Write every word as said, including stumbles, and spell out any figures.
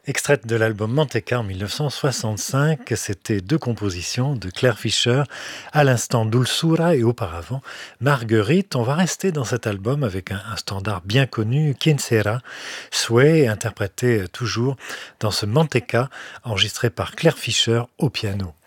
Extraite de l'album Manteca en mille neuf cent soixante-cinq, c'était deux compositions de Claire Fischer, à l'instant Dulcura et auparavant Marguerite. On va rester dans cet album avec un, un standard bien connu, Quien Sera, Sway, interprété toujours dans ce Manteca, enregistré par Claire Fischer au piano.